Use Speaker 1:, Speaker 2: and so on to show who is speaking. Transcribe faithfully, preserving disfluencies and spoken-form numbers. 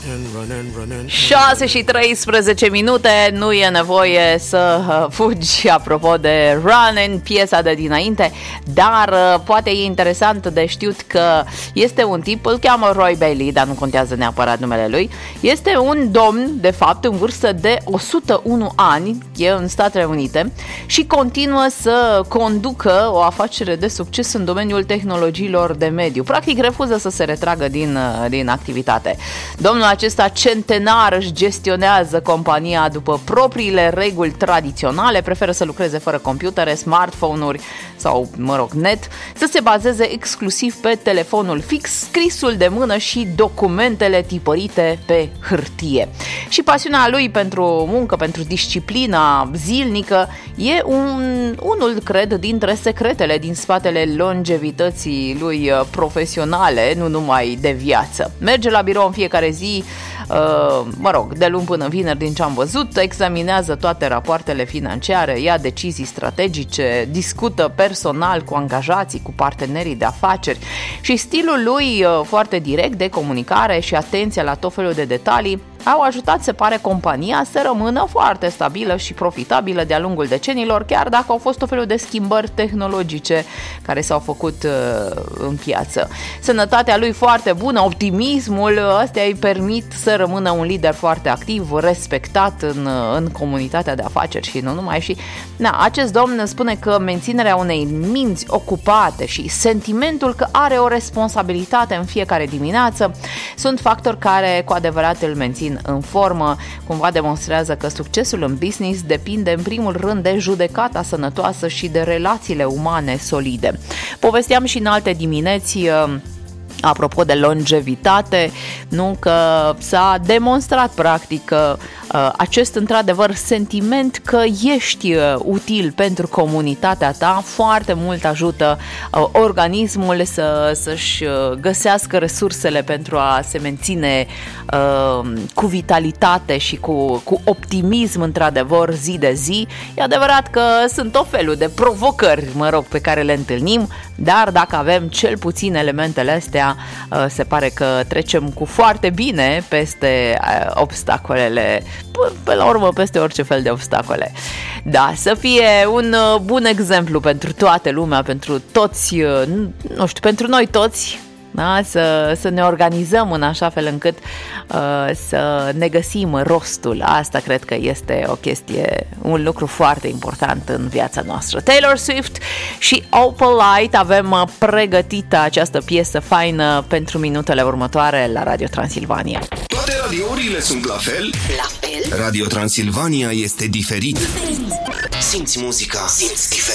Speaker 1: șase și treisprezece minute, nu e nevoie să fugi apropo de Running, piesa de dinainte, dar poate e interesant de știut că este un tip, îl cheamă Roy Bailey, dar nu contează neapărat numele lui. Este un domn, de fapt, în vârstă de o sută unu ani, e în Statele Unite și continuă să conducă o afacere de succes în domeniul tehnologiilor de mediu. Practic refuză să se retragă din, din activitate. Domnul acesta centenar își gestionează compania după propriile reguli tradiționale, preferă să lucreze fără computere, smartphone-uri sau, mă rog, net, să se bazeze exclusiv pe telefonul fix, scrisul de mână și documentele tipărite pe hârtie. Și pasiunea lui pentru muncă, pentru disciplina zilnică e un, unul, cred, dintre secretele din spatele longevității lui profesionale, nu numai de viață. Merge la birou în fiecare zi, mă rog, de luni până vineri din ce am văzut, examinează toate rapoartele financiare, ia decizii strategice, discută personal cu angajații, cu partenerii de afaceri și stilul lui foarte direct de comunicare și atenția la tot felul de detalii au ajutat, se pare, compania să rămână foarte stabilă și profitabilă de-a lungul decenilor, chiar dacă au fost tot felul de schimbări tehnologice care s-au făcut uh, în piață. Sănătatea lui foarte bună, optimismul, astea îi permit să rămână un lider foarte activ, respectat în, în comunitatea de afaceri și nu numai. Și na, acest domn spune că menținerea unei minți ocupate și sentimentul că are o responsabilitate în fiecare dimineață sunt factori care cu adevărat îl mențin în formă. Cumva demonstrează că succesul în business depinde în primul rând de judecata sănătoasă și de relațiile umane solide. Povesteam și în alte dimineți, apropo de longevitate, nu, că s-a demonstrat practic că uh, acest într-adevăr sentiment că ești uh, util pentru comunitatea ta foarte mult ajută uh, organismul să, să-și uh, găsească resursele pentru a se menține uh, cu vitalitate și cu, cu optimism într-adevăr zi de zi. E adevărat că sunt tot felul de provocări, mă rog, pe care le întâlnim, dar dacă avem cel puțin elementele astea, se pare că trecem cu foarte bine peste obstacolele, pe la urmă peste orice fel de obstacole. Da, să fie un bun exemplu pentru toată lumea, pentru toți, nu știu, pentru noi toți, da? Să, să ne organizăm în așa fel încât uh, să ne găsim rostul. Asta cred că este o chestie, un lucru foarte important în viața noastră. Taylor Swift și Opalite avem pregătită această piesă faină pentru minutele următoare la Radio Transilvania.
Speaker 2: Toate radiourile sunt la fel?
Speaker 3: La fel?
Speaker 2: Radio Transilvania este diferit.
Speaker 3: Diferit.
Speaker 2: Simți muzica, simți diferit.